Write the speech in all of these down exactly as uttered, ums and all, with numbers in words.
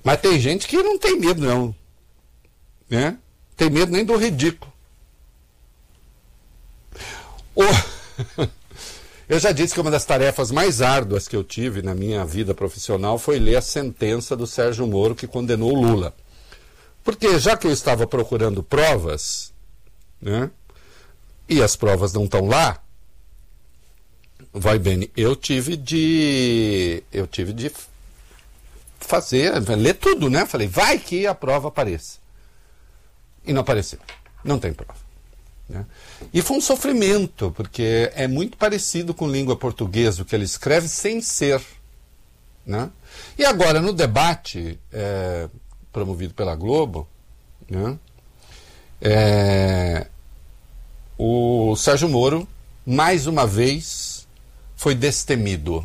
Mas tem gente que não tem medo, não. Né? Tem medo nem do ridículo. Oh. Eu já disse que uma das tarefas mais árduas que eu tive na minha vida profissional foi ler a sentença do Sérgio Moro que condenou o Lula. Porque já que eu estava procurando provas, né, e as provas não estão lá, vai bem, eu tive de eu tive de fazer, ler tudo, né? Falei, vai que a prova apareça. E não apareceu. Não tem prova. Né? E foi um sofrimento, porque é muito parecido com língua portuguesa, o que ele escreve sem ser. Né? E agora, no debate é, promovido pela Globo, né, é, o Sérgio Moro, mais uma vez, foi destemido.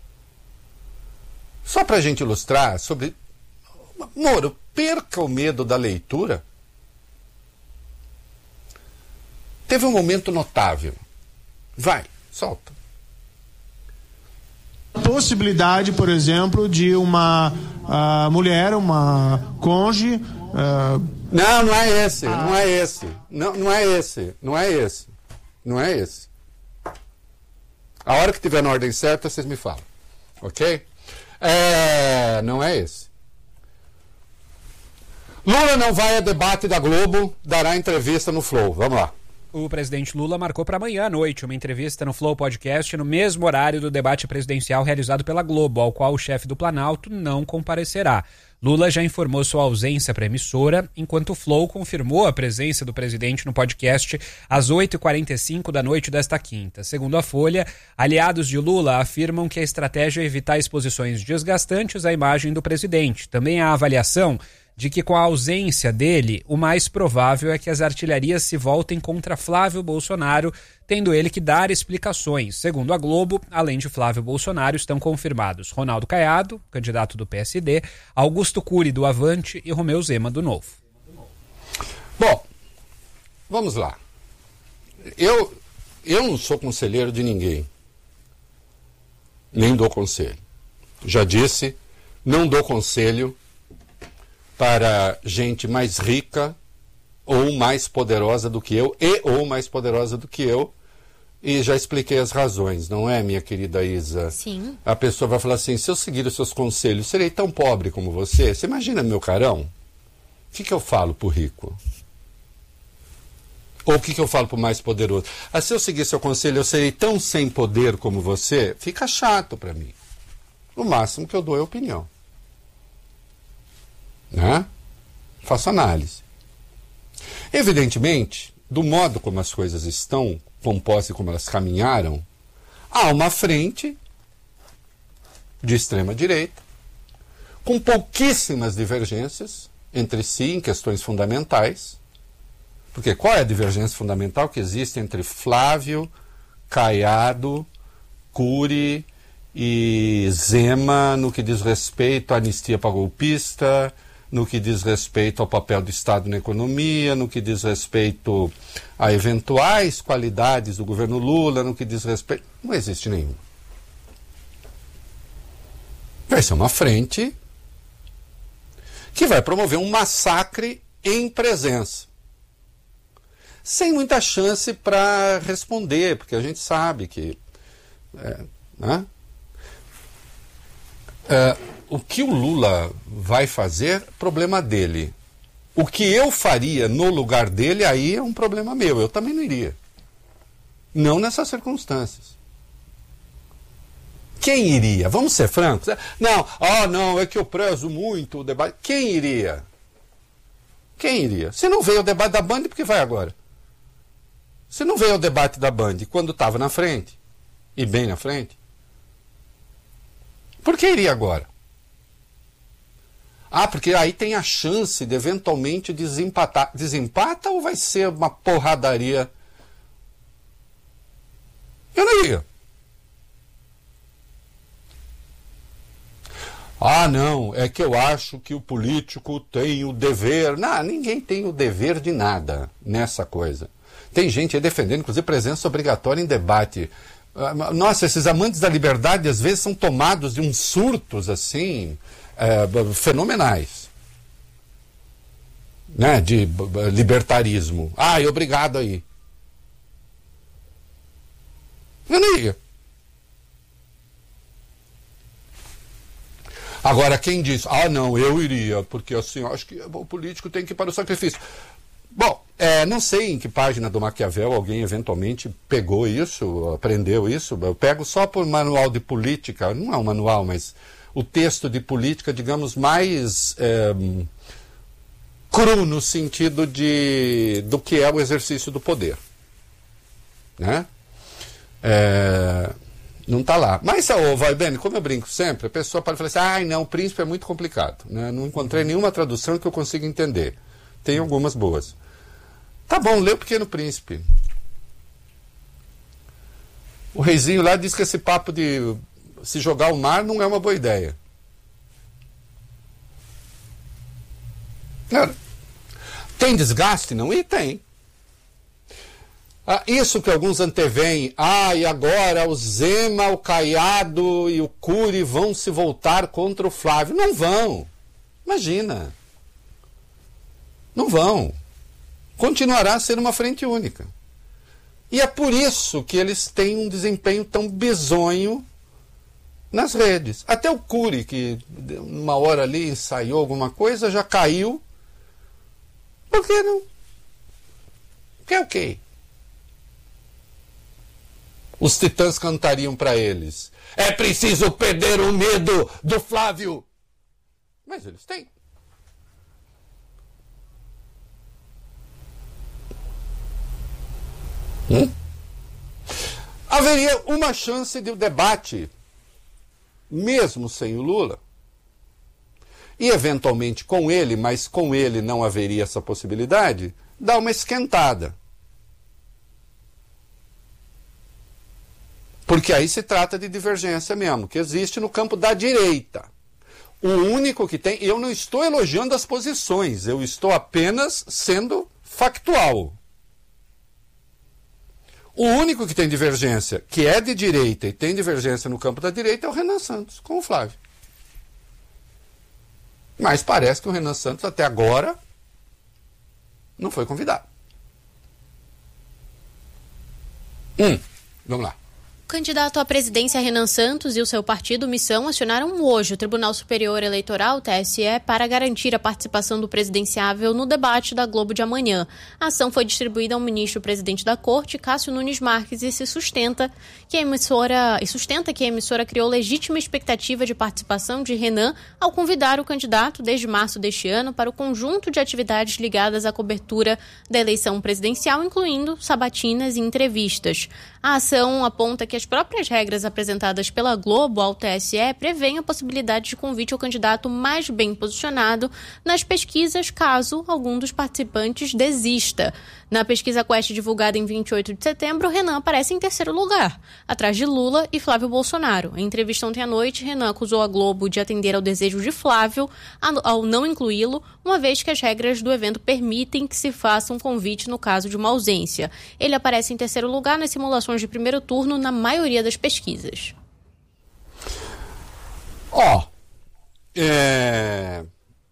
Só para a gente ilustrar sobre... Moro, perca o medo da leitura. Teve um momento notável. Vai, solta. A possibilidade, por exemplo, de uma uh, mulher, uma cônjuge... Uh... Não, não é esse, ah. não é esse. Não, não é esse, não é esse. Não é esse. A hora que tiver na ordem certa, vocês me falam. Ok? É, não é esse. Lula não vai a debate da Globo, dará entrevista no Flow. Vamos lá. O presidente Lula marcou para amanhã à noite uma entrevista no Flow Podcast no mesmo horário do debate presidencial realizado pela Globo, ao qual o chefe do Planalto não comparecerá. Lula já informou sua ausência para a emissora, enquanto o Flow confirmou a presença do presidente no podcast às oito e quarenta e cinco da noite desta quinta. Segundo a Folha, aliados de Lula afirmam que a estratégia é evitar exposições desgastantes à imagem do presidente. Também há avaliação de que com a ausência dele, o mais provável é que as artilharias se voltem contra Flávio Bolsonaro, tendo ele que dar explicações. Segundo a Globo, além de Flávio Bolsonaro, estão confirmados Ronaldo Caiado, candidato do P S D, Augusto Cury, do Avante, e Romeu Zema, do Novo. Bom, vamos lá. Eu, eu não sou conselheiro de ninguém. Nem dou conselho. Já disse, não dou conselho para gente mais rica ou mais poderosa do que eu, e ou mais poderosa do que eu, e já expliquei as razões, não é, minha querida Isa? Sim. A pessoa vai falar assim, se eu seguir os seus conselhos, serei tão pobre como você? Você imagina meu carão? O que, que eu falo pro rico? Ou o que, que eu falo pro mais poderoso? Ah, se eu seguir seu conselho, eu serei tão sem poder como você? Fica chato para mim. O máximo que eu dou é opinião. Né? Faço análise. Evidentemente, do modo como as coisas estão compostas e como elas caminharam, há uma frente de extrema-direita, com pouquíssimas divergências entre si em questões fundamentais. Porque qual é a divergência fundamental que existe entre Flávio, Caiado, Cury e Zema no que diz respeito à anistia para golpista, no que diz respeito ao papel do Estado na economia, no que diz respeito a eventuais qualidades do governo Lula, no que diz respeito... Não existe nenhuma. Vai ser uma frente que vai promover um massacre em presença. Sem muita chance para responder, porque a gente sabe que... É, né? É, o que o Lula vai fazer, problema dele. O que eu faria no lugar dele, aí é um problema meu. Eu também não iria. Não nessas circunstâncias. Quem iria? Vamos ser francos. Não, ah, não, é que eu prezo muito o debate. Quem iria? Quem iria? Se não veio o debate da Band, por que vai agora? Se não veio o debate da Band quando estava na frente, e bem na frente, por que iria agora? Ah, porque aí tem a chance de eventualmente desempatar. Desempata ou vai ser uma porradaria? Eu não iria. Ah, não, é que eu acho que o político tem o dever... Não, ninguém tem o dever de nada nessa coisa. Tem gente aí defendendo, inclusive, presença obrigatória em debate. Nossa, esses amantes da liberdade, às vezes, são tomados de uns surtos, assim, é, fenomenais, né, de libertarismo. Ai, obrigado aí. Eu não ia. Agora, quem diz, ah, não, eu iria, porque assim, eu acho que o político tem que ir para o sacrifício. Bom, é, não sei em que página do Maquiavel alguém eventualmente pegou isso, aprendeu isso. Eu pego só por manual de política, não é um manual, mas o texto de política, digamos, mais é, cru no sentido de, do que é o exercício do poder. Né? É, não está lá. Mas, oh, vai bem, como eu brinco sempre, a pessoa pode falar assim, ai não, o príncipe é muito complicado. Né? Não encontrei nenhuma tradução que eu consiga entender. Tem algumas boas. Tá bom, lê o Pequeno Príncipe. O reizinho lá diz que esse papo de se jogar ao mar não é uma boa ideia. Cara, tem desgaste? Não? E tem. Ah, isso que alguns anteveem, ah, e agora o Zema, o Caiado e o Cury vão se voltar contra o Flávio. Não vão. Imagina. Não vão. Continuará a ser uma frente única. E é por isso que eles têm um desempenho tão bizonho nas redes. Até o Cury, que uma hora ali ensaiou alguma coisa, já caiu. Por que não? Que é o quê? Os titãs cantariam para eles. É preciso perder o medo do Flávio. Mas eles têm. Hum? Haveria uma chance de o debate, mesmo sem o Lula, e eventualmente com ele, mas com ele não haveria essa possibilidade, dar uma esquentada. Porque aí se trata de divergência mesmo, que existe no campo da direita. O único que tem... Eu não estou elogiando as posições, eu estou apenas sendo factual. O único que tem divergência, que é de direita e tem divergência no campo da direita, é o Renan Santos, com o Flávio. Mas parece que o Renan Santos, até agora, não foi convidado. Hum, vamos lá. O candidato à presidência Renan Santos e o seu partido Missão acionaram hoje o Tribunal Superior Eleitoral, T S E, para garantir a participação do presidenciável no debate da Globo de amanhã. A ação foi distribuída ao ministro-presidente da Corte, Cássio Nunes Marques, e se sustenta que a emissora, e sustenta que a emissora criou legítima expectativa de participação de Renan ao convidar o candidato desde março deste ano para o conjunto de atividades ligadas à cobertura da eleição presidencial, incluindo sabatinas e entrevistas. A ação aponta que as próprias regras apresentadas pela Globo ao T S E prevêem a possibilidade de convite ao candidato mais bem posicionado nas pesquisas, caso algum dos participantes desista. Na pesquisa Quest divulgada em vinte e oito de setembro, Renan aparece em terceiro lugar, atrás de Lula e Flávio Bolsonaro. Em entrevista ontem à noite, Renan acusou a Globo de atender ao desejo de Flávio ao não incluí-lo, uma vez que as regras do evento permitem que se faça um convite no caso de uma ausência. Ele aparece em terceiro lugar nas simulações de primeiro turno na maioria das pesquisas. Ó, oh, é...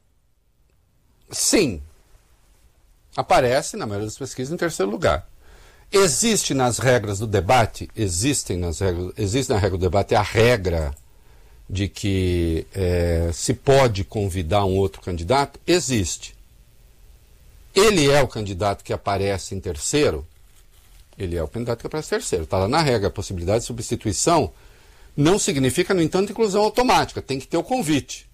sim, aparece na maioria das pesquisas em terceiro lugar. Existe nas regras do debate, existem nas regras, existe na regra do debate a regra de que é, se pode convidar um outro candidato? Existe. Ele é o candidato que aparece em terceiro? Ele é o candidato que aparece em terceiro. Está lá na regra. A possibilidade de substituição não significa, no entanto, inclusão automática. Tem que ter o convite.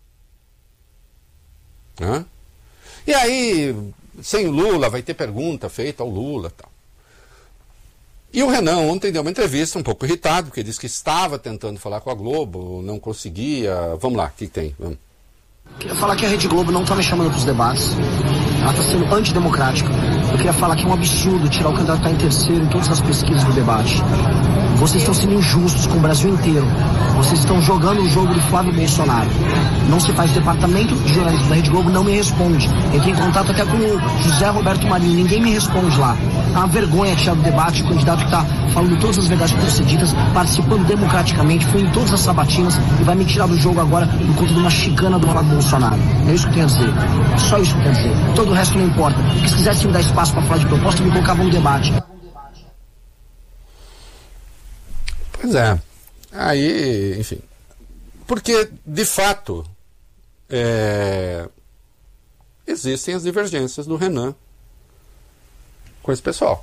Hã? E aí, sem o Lula, vai ter pergunta feita ao Lula. Tal. E o Renan ontem deu uma entrevista um pouco irritado, porque disse que estava tentando falar com a Globo, não conseguia. Vamos lá, o que tem? Vamos. Queria falar que a Rede Globo não está me chamando para os debates. Ela está sendo antidemocrática. Eu queria falar que é um absurdo tirar o candidato que está em terceiro em todas as pesquisas do debate. Vocês estão sendo injustos com o Brasil inteiro. Vocês estão jogando o jogo do Flávio Bolsonaro. Não se faz departamento de jornalismo da Rede Globo, não me responde. Entrei em contato até com o José Roberto Marinho, ninguém me responde lá. É uma vergonha tirar do debate o candidato que está falando todas as verdades procedidas, participando democraticamente, foi em todas as sabatinas e vai me tirar do jogo agora por conta de uma chicana do Flávio Bolsonaro. É isso que eu tenho a dizer. Só isso que eu tenho a dizer. Todo o resto não importa. Porque se quisesse me dar espaço para falar de proposta, me colocavam no debate. Pois é. Aí, enfim. Porque, de fato, é, existem as divergências do Renan com esse pessoal.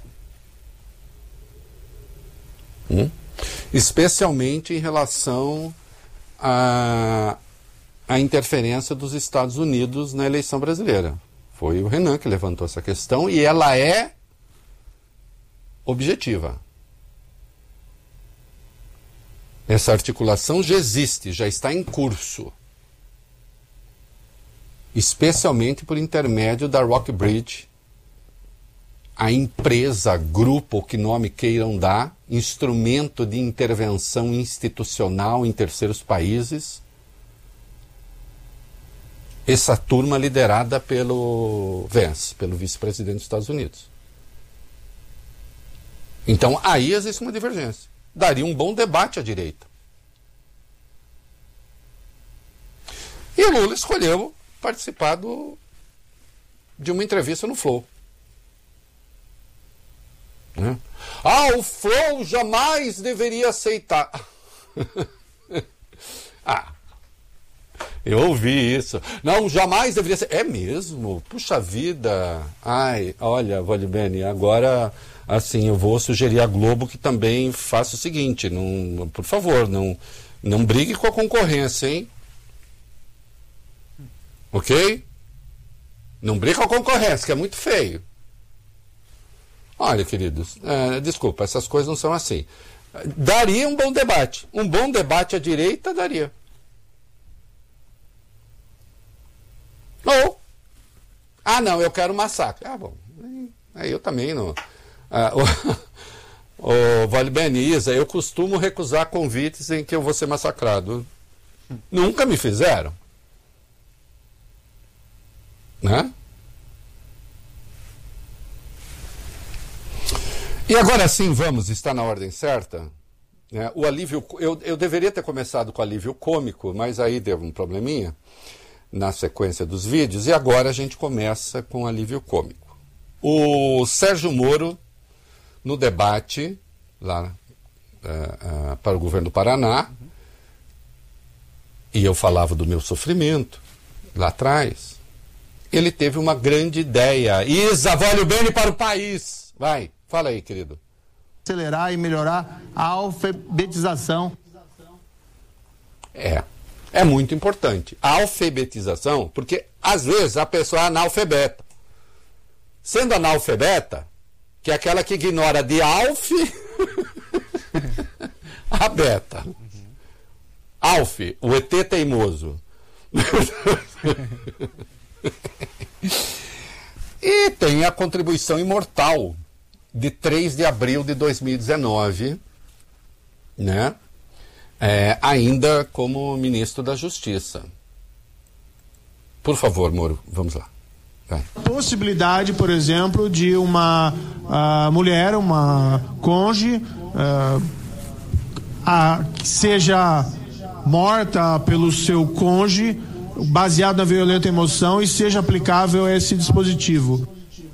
Hum? Especialmente em relação à, à interferência dos Estados Unidos na eleição brasileira. Foi o Renan que levantou essa questão e ela é objetiva. Essa articulação já existe, já está em curso. Especialmente por intermédio da Rockbridge, a empresa, grupo, que nome queiram dar, instrumento de intervenção institucional em terceiros países. Essa turma liderada pelo Vance, pelo vice-presidente dos Estados Unidos. Então, aí existe uma divergência. Daria um bom debate à direita. E o Lula escolheu participar do, de uma entrevista no Flow. Né? Ah, o Flow jamais deveria aceitar. Ah, eu ouvi isso. Não, jamais deveria ser. É mesmo? Puxa vida. Ai, olha, Valibene, agora... Assim, eu vou sugerir à Globo que também faça o seguinte, não, por favor, não, não brigue com a concorrência, hein? Ok? Não brigue com a concorrência, que é muito feio. Olha, queridos, é, desculpa, essas coisas não são assim. Daria um bom debate. Um bom debate à direita daria. Ou, ah, não, eu quero massacre. Ah, bom, aí eu também não... Ah, o, o Valibene, Isa, eu costumo recusar convites em que eu vou ser massacrado. Nunca me fizeram. Né? E agora sim, vamos, está na ordem certa. Né? O alívio, eu, eu deveria ter começado com alívio cômico, mas aí deu um probleminha na sequência dos vídeos, e agora a gente começa com alívio cômico. O Sérgio Moro, no debate lá uh, uh, para o governo do Paraná, uhum. E eu falava do meu sofrimento lá atrás, ele teve uma grande ideia. Isa, vale o bem para o país. Vai, fala aí, querido. Acelerar e melhorar a alfabetização. É, é muito importante. A alfabetização, porque às vezes a pessoa é analfabeta. Sendo analfabeta, que é aquela que ignora de alf a beta. Alf, o E T teimoso. E tem a contribuição imortal de três de abril de dois mil e dezenove, né? É, ainda como ministro da Justiça. Por favor, Moro, vamos lá. Vai. Possibilidade, por exemplo, de uma uh, mulher, uma cônjuge, uh, a, que seja morta pelo seu cônjuge, baseado na violenta emoção, e seja aplicável esse dispositivo.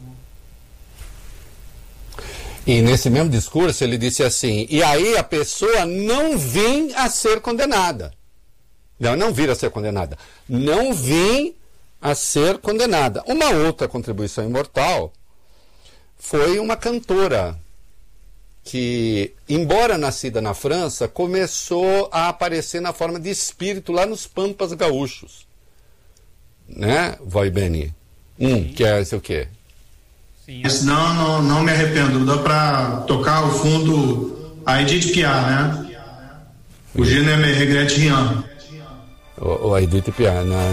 E nesse mesmo discurso ele disse assim, e aí a pessoa não vem a ser condenada. Não, não vir a ser condenada. Não vem a ser condenada. Uma outra contribuição imortal foi uma cantora que, embora nascida na França, começou a aparecer na forma de espírito lá nos Pampas Gaúchos. Né, Valibene? Um, que é esse o quê? Sim, eu... não, não, não me arrependo. Dá pra tocar o fundo a Edith Piaf, né? O Je ne me regrette rien. O, o Edith Piaf, né?